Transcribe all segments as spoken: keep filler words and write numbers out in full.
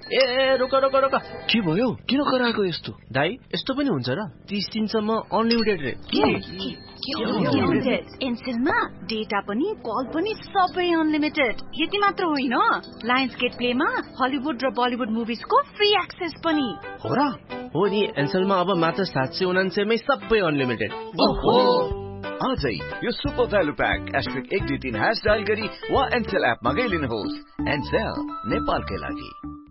ए रोक रोक रोक के भयो? किन कराएको यस्तो? दाइ यस्तो पनि हुन्छ र? तीस दिनसम्म अनलिमिटेड रे। एनसेलमा डेटा पनि कल पनि सबै अनलिमिटेड। यति मात्र होइन, लायन्स गेट प्लेमा हलिउड र बलिउड मुभिजको फ्री एक्सेस पनि हो र? हो नि, एनसेलमा अब मात्र सात सय उनान्सयमै सबै अनलिमिटेड। ओहो, आजै यो सुपर भ्यालु प्याक एस्ट्रिक एक दुई तीन ह्यास डायल गरी वा एनसेल एपमा गइलिनुहोस्। एनसेल नेपालकै लागि।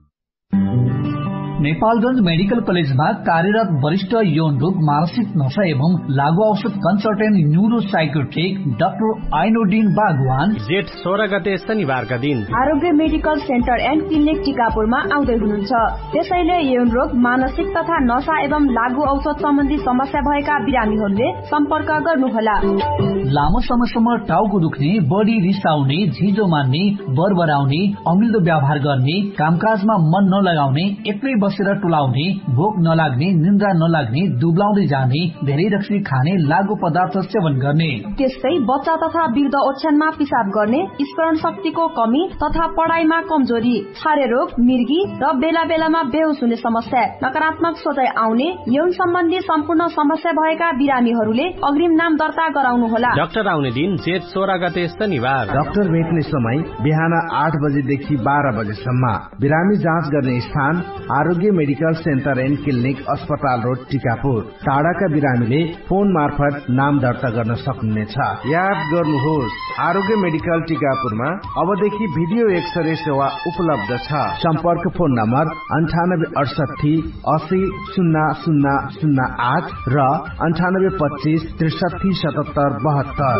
नेपालगंज मेडिकल कलेजमा कार्यरत वरिष्ठ यौन रोग, मानसिक नशा एवं लागू औषध कन्सल्टेन्ट न्यूरो साइकोट्रिक डाक्टर आइनोडिन बागवान जेठ सोह्र गते शनिबारका दिन आरोग्य मेडिकल सेन्टर एन्ड क्लिनिक टिकापुरमा आउँदै हुनुहुन्छ। त्यसैले यौन रोग, मानसिक तथा नशा एवं लागू औषध सम्बन्धी समस्या भएका बिरामीहरूले सम्पर्क गर्नुहोला। लामो समयसम्म टाउको दुख्ने, बढी रिसाउने, झिजो मान्ने, बरबराउने, अमिल्दो व्यवहार गर्ने, कामकाजमा मन नलगाउने, एक्लै बसेर टोलाउने, भोक नलाग्ने, निन्द्रा नलाग्ने, दुब्लाउँदै जाने, धेरै रक्सी खाने, लागू पदार्थ सेवन गर्ने, त्यस्तै बच्चा तथा वृद्ध ओछ्यानमा पिसाब गर्ने, स्मरण शक्तिको कमी तथा पढाइमा कमजोरी, छारे रोग, मिर्गी र बेला बेलामा बेहोस हुने समस्या, नकारात्मक सोचाइ आउने, यौन सम्बन्धी सम्पूर्ण समस्या भएका बिरामीहरूले अग्रिम नाम दर्ता गराउनुहोला। डाक्टर आउने दिन जेठ सोह्र गते शनिबार। डाक्टर भेट्ने समय बिहान आठ बजेदेखि बाह्र बजेसम्म। बिरामी जाँच गर्ने स्थान आरोग्य मेडिकल सेन्टर एन्ड क्लिनिक, अस्पताल रोड, टिकापुर। टाढाका बिरामीले फोन मार्फत नाम दर्ता गर्न सक्नुहुनेछ। याद गर्नुहोस्, आरोग्य मेडिकल टिकापुरमा अबदेखि भिडियो एक्सरे सेवा उपलब्ध छ। सम्पर्क फोन नम्बर अन्ठानब्बे अडसठी असी शून्य शून्य शून्य आठ र अन्ठानब्बे पच्चिस त्रिसठी सतहत्तर बहत्तर।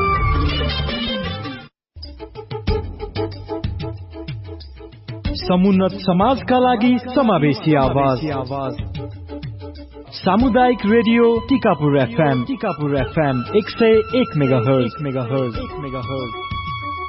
समुन्नत समाजका लागि समावेशी आवाज। सामुदायिक radio Tikapur FM Tikapur FM एक सय एक मेगाहर्ज मेगाहर्ज मेगाहर्ज